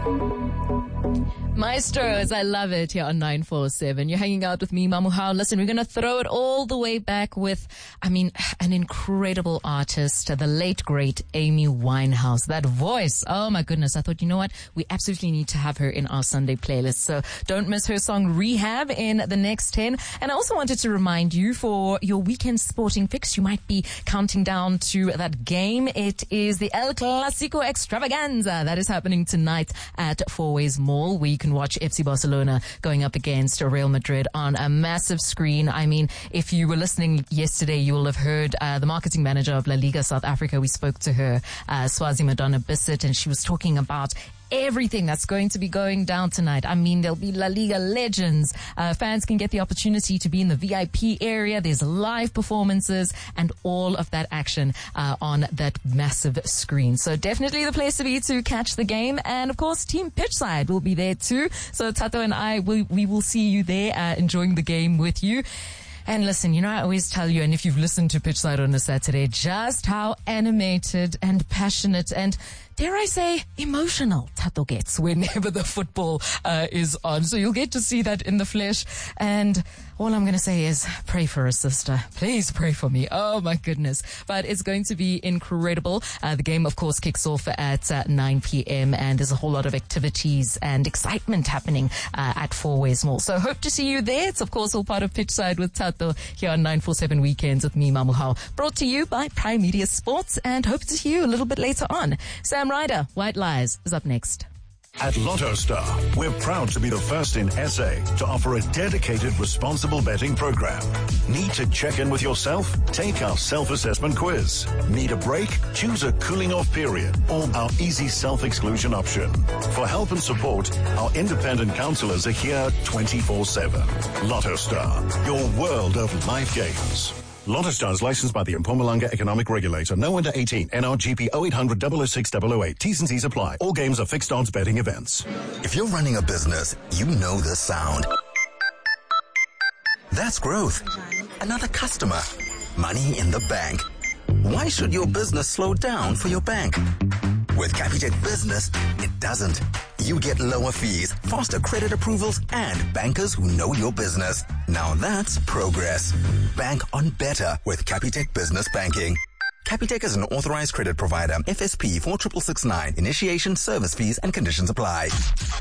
Maestros, I love it here on 947. You're hanging out with me, Mamuhao. Listen, we're going to throw it all the way back with, an incredible artist, the late, great Amy Winehouse. That voice, oh my goodness. I thought, you know what? We absolutely need to have her in our Sunday playlist. So don't miss her song Rehab in the next 10. And I also wanted to remind you for your weekend sporting fix, you might be counting down to that game. It is the El Clasico Extravaganza that is happening tonight at Fourways Mall, where you can watch FC Barcelona going up against Real Madrid on a massive screen. I mean, if you were listening yesterday, you will have heard the marketing manager of La Liga South Africa. We spoke to her, Swazi Madonna Bissett, and she was talking about everything that's going to be going down tonight. I mean, there'll be La Liga legends. Fans can get the opportunity to be in the VIP area. There's live performances and all of that action on that massive screen. So definitely the place to be to catch the game. And of course, Team Pitchside will be there too. So Tato and I, we will see you there enjoying the game with you. And listen, you know, I always tell you, and if you've listened to Pitchside on a Saturday, just how animated and passionate and, dare I say, emotional Tato gets whenever the football is on. So you'll get to see that in the flesh. And all I'm going to say is pray for us, sister. Please pray for me. Oh, my goodness. But it's going to be incredible. The game, of course, kicks off at 9 p.m. and there's a whole lot of activities and excitement happening at Fourways Mall. So hope to see you there. It's, of course, all part of Pitchside with Tato here on 947 Weekends with me, Mamuhao. Brought to you by Prime Media Sports, and hope to see you a little bit later on. Sam Ryder, White Lies, is up next. At Lotto Star, we're proud to be the first in SA to offer a dedicated responsible betting program. Need to check in with yourself? Take our self-assessment quiz. Need a break? Choose a cooling off period or our easy self-exclusion option. For help and support, our independent counselors are here 24/7. Lotto Star, your world of life games. Lotto Star is licensed by the Mpumalanga Economic Regulator. No under 18. NRGP 0800 006 008. T's and C's apply. All games are fixed odds betting events. If you're running a business, you know this sound. That's growth. Another customer. Money in the bank. Why should your business slow down for your bank? With Capitec Business, it doesn't. You get lower fees, faster credit approvals, and bankers who know your business. Now that's progress. Bank on better with Capitec Business Banking. Capitec is an authorized credit provider. FSP 46669. Initiation, service fees, and conditions apply.